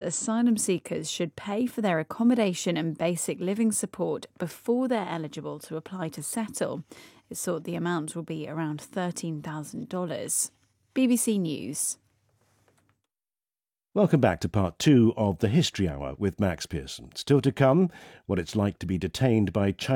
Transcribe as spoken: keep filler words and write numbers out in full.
asylum seekers should pay for their accommodation and basic living support before they're eligible to apply to settle. It's thought the amount will be around thirteen thousand dollars. B B C News. Welcome back to part two of the History Hour with Max Pearson. Still to come, what it's like to be detained by China.